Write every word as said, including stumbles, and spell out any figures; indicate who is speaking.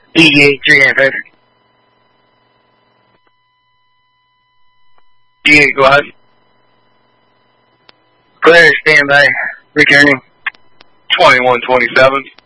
Speaker 1: D eight, three nine five. D eight, go ahead. Clear, stand by. Returning.
Speaker 2: twenty-one twenty-seven.